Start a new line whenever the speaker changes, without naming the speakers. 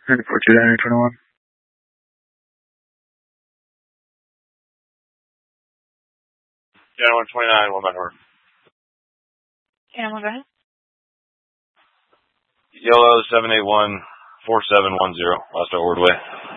942921.
January 29, one by her.
Animal, go ahead.
Yellow 781-4710, last Ordway.